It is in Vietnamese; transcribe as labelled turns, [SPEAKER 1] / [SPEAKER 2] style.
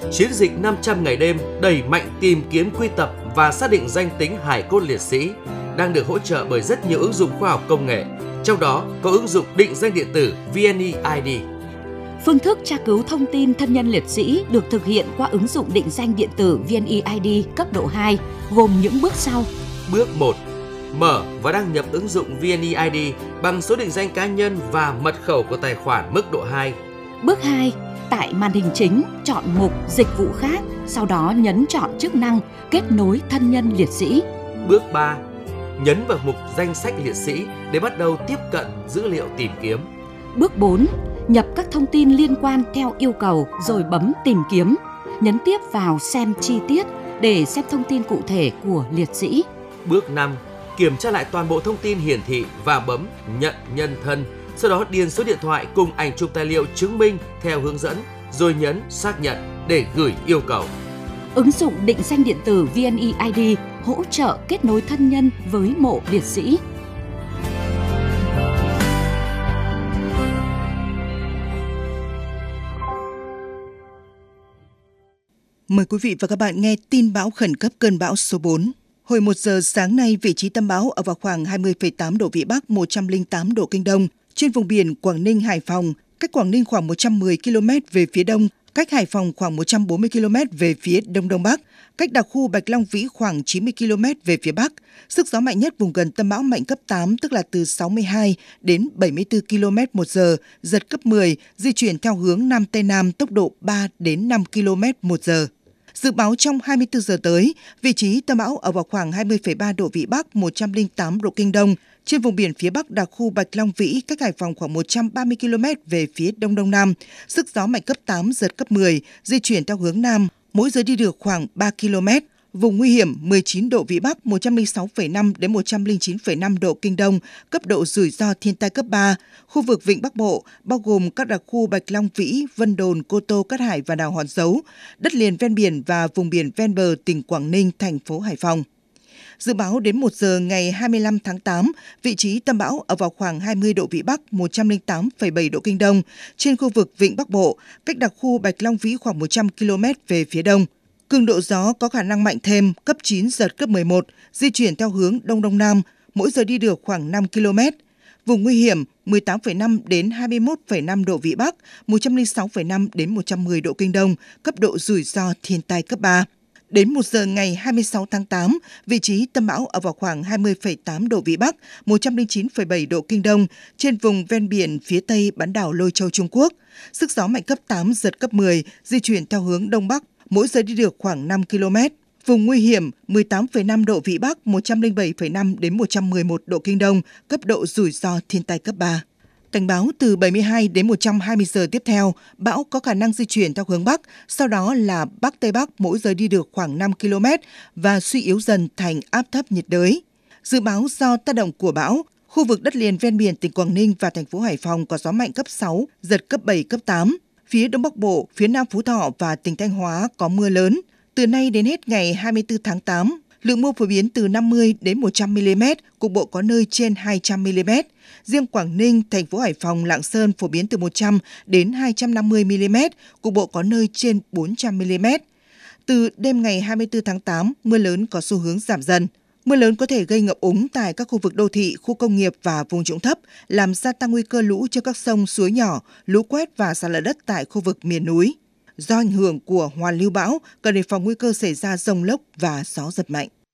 [SPEAKER 1] Chiến dịch 500 ngày đêm đẩy mạnh tìm kiếm, quy tập và xác định danh tính hài cốt liệt sĩ đang được hỗ trợ bởi rất nhiều ứng dụng khoa học công nghệ, trong đó có ứng dụng định danh điện tử VNeID.
[SPEAKER 2] Phương thức tra cứu thông tin thân nhân liệt sĩ được thực hiện qua ứng dụng định danh điện tử VNeID cấp độ 2, gồm những bước sau.
[SPEAKER 1] Bước 1. Mở và đăng nhập ứng dụng VNeID bằng số định danh cá nhân và mật khẩu của tài khoản mức độ 2.
[SPEAKER 2] Bước 2. Tại màn hình chính, chọn mục Dịch vụ khác, sau đó nhấn chọn chức năng Kết nối thân nhân liệt sĩ.
[SPEAKER 1] Bước 3. Nhấn vào mục Danh sách liệt sĩ để bắt đầu tiếp cận dữ liệu tìm kiếm.
[SPEAKER 2] Bước 4. Nhập các thông tin liên quan theo yêu cầu rồi bấm Tìm kiếm. Nhấn tiếp vào Xem chi tiết để xem thông tin cụ thể của liệt sĩ.
[SPEAKER 1] Bước 5. Kiểm tra lại toàn bộ thông tin hiển thị và bấm Nhận nhân thân. Sau đó điền số điện thoại cùng ảnh chụp tài liệu chứng minh theo hướng dẫn, rồi nhấn Xác nhận để gửi yêu cầu.
[SPEAKER 2] Ứng dụng định danh điện tử VNeID hỗ trợ kết nối thân nhân với mộ liệt sĩ.
[SPEAKER 3] Mời quý vị và các bạn nghe tin bão khẩn cấp cơn bão số 4. Hồi 1 giờ sáng nay, vị trí tâm bão ở vào khoảng 20,8 độ Vĩ Bắc, 108 độ Kinh Đông, trên vùng biển Quảng Ninh, Hải Phòng, cách Quảng Ninh khoảng 110 km về phía đông, cách Hải Phòng khoảng 140 km về phía đông đông bắc, cách đặc khu Bạch Long Vĩ khoảng 90 km về phía bắc. Sức gió mạnh nhất vùng gần tâm bão mạnh cấp 8, tức là từ 62 đến 74 km/h, giật cấp 10, di chuyển theo hướng Nam Tây Nam, tốc độ 3 đến 5 km/h. Dự báo trong 24 giờ tới, vị trí tâm bão ở vào khoảng 20,3 độ Vĩ Bắc, 108 độ Kinh Đông, trên vùng biển phía Bắc đặc khu Bạch Long Vĩ, cách Hải Phòng khoảng 130 km về phía Đông Đông Nam. Sức gió mạnh cấp 8, giật cấp 10, di chuyển theo hướng Nam, mỗi giờ đi được khoảng 3 km. Vùng nguy hiểm 19 độ Vĩ Bắc, 106,5 đến 109,5 độ Kinh Đông, cấp độ rủi ro thiên tai cấp 3. Khu vực Vịnh Bắc Bộ, bao gồm các đặc khu Bạch Long Vĩ, Vân Đồn, Cô Tô, Cát Hải và đảo Hòn Dấu, đất liền ven biển và vùng biển ven bờ tỉnh Quảng Ninh, thành phố Hải Phòng. Dự báo đến 1 giờ ngày 25 tháng 8, vị trí tâm bão ở vào khoảng 20 độ Vĩ Bắc, 108,7 độ Kinh Đông, trên khu vực Vịnh Bắc Bộ, cách đặc khu Bạch Long Vĩ khoảng 100 km về phía đông. Cường độ gió có khả năng mạnh thêm, cấp 9, giật cấp 11, di chuyển theo hướng Đông Đông Nam, mỗi giờ đi được khoảng 5 km. Vùng nguy hiểm 18,5 đến 21,5 độ Vĩ Bắc, 106,5 đến 110 độ Kinh Đông, cấp độ rủi ro thiên tai cấp 3. Đến 1 giờ ngày 26 tháng 8, vị trí tâm bão ở vào khoảng 20,8 độ Vĩ Bắc, 109,7 độ Kinh Đông, trên vùng ven biển phía tây bán đảo Lôi Châu, Trung Quốc. Sức gió mạnh cấp 8, giật cấp 10, di chuyển theo hướng Đông Bắc, mỗi giờ đi được khoảng 5 km. Vùng nguy hiểm 18,5 độ Vĩ Bắc, 107,5 đến 111 độ Kinh Đông, cấp độ rủi ro thiên tai cấp 3. Cảnh báo từ 72 đến 120 giờ tiếp theo, bão có khả năng di chuyển theo hướng Bắc, sau đó là Bắc Tây Bắc, mỗi giờ đi được khoảng 5 km và suy yếu dần thành áp thấp nhiệt đới. Dự báo do tác động của bão, khu vực đất liền ven biển tỉnh Quảng Ninh và thành phố Hải Phòng có gió mạnh cấp 6, giật cấp 7, cấp 8. Phía Đông Bắc Bộ, phía Nam Phú Thọ và tỉnh Thanh Hóa có mưa lớn. Từ nay đến hết ngày 24 tháng 8, lượng mưa phổ biến từ 50 đến 100 mm, cục bộ có nơi trên 200 mm. Riêng Quảng Ninh, thành phố Hải Phòng, Lạng Sơn phổ biến từ 100 đến 250 mm, cục bộ có nơi trên 400 mm. Từ đêm ngày 24 tháng 8, mưa lớn có xu hướng giảm dần. Mưa lớn có thể gây ngập úng tại các khu vực đô thị, khu công nghiệp và vùng trũng thấp, làm gia tăng nguy cơ lũ trên các sông, suối nhỏ, lũ quét và sạt lở đất tại khu vực miền núi. Do ảnh hưởng của hoàn lưu bão, cần đề phòng nguy cơ xảy ra dông lốc và gió giật mạnh.